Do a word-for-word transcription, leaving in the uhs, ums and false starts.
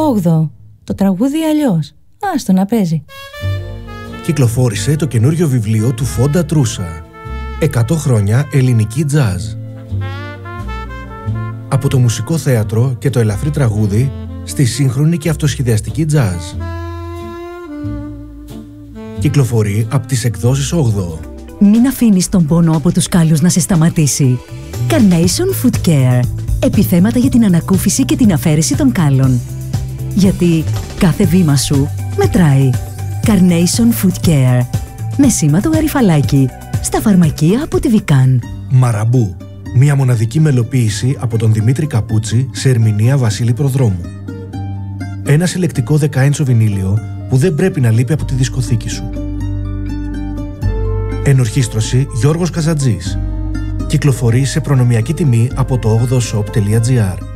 Όγδοο. Το τραγούδι αλλιώς. Άστο να παίζει. Κυκλοφόρησε το καινούριο βιβλίο του Φόντα Τρούσα. εκατό χρόνια ελληνική τζάζ. Από το μουσικό θέατρο και το ελαφρύ τραγούδι στη σύγχρονη και αυτοσχεδιαστική τζάζ. Κυκλοφορεί από τις εκδόσεις Όγδοο. Μην αφήνεις τον πόνο από τους κάλους να σε σταματήσει. Carnation Foot Care. Επιθέματα για την ανακούφιση και την αφαίρεση των κάλων. Γιατί κάθε βήμα σου μετράει. Carnation Foot Care. Με σήμα το γαριφαλάκι. Στα φαρμακεία από τη Βικάν. Μαραμπού. Μια μοναδική μελοποίηση από τον Δημήτρη Καπούτσι σε ερμηνεία Βασίλη Προδρόμου. Ένα συλλεκτικό δεκάιντσο βινίλιο που δεν πρέπει να λείπει από τη δισκοθήκη σου. Ενορχήστρωση Γιώργος Καζατζής. Κυκλοφορεί σε προνομιακή τιμή από το όγδοο shop τελεία gr.